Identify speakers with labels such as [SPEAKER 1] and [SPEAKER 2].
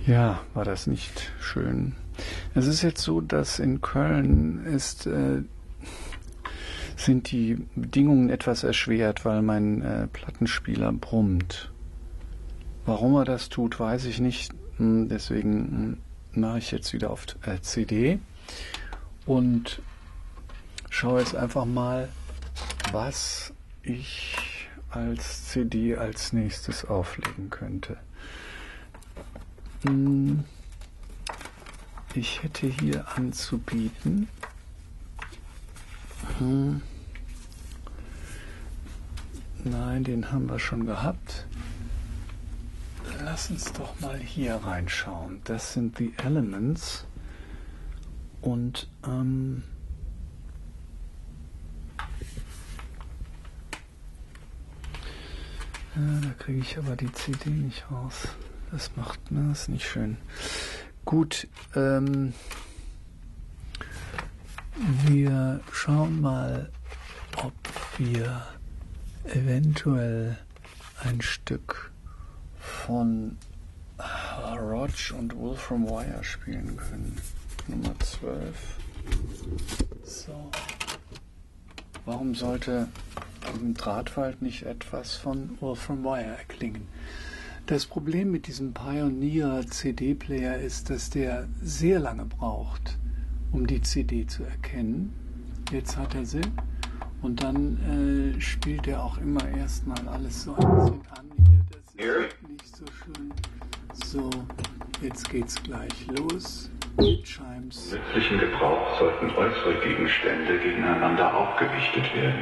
[SPEAKER 1] Ja, war das nicht schön. Es ist jetzt so, dass in Köln sind die Bedingungen etwas erschwert, weil mein Plattenspieler brummt. Warum er das tut, weiß ich nicht. Deswegen mache ich jetzt wieder auf CD und schaue jetzt einfach mal, was ich als CD als nächstes auflegen könnte. Ich hätte hier anzubieten nein, den haben wir schon gehabt. Lass uns doch mal hier reinschauen. Das sind The Elements und da kriege ich aber die CD nicht raus. Das macht mir das nicht schön. Gut, wir schauen mal, ob wir eventuell ein Stück von Rodg und Wolfram Wire spielen können. Nummer 12. So. Warum sollte im Drahtwald nicht etwas von Wolfram Wire erklingen? Das Problem mit diesem Pioneer CD-Player ist, dass der sehr lange braucht, um die CD zu erkennen. Jetzt hat er sie und dann spielt er auch immer erstmal alles so ein bisschen an. Hier, das ist nicht so schön. So, jetzt geht's gleich los. Chimes.
[SPEAKER 2] Im nützlichen Gebrauch sollten äußere Gegenstände gegeneinander aufgewichtet werden.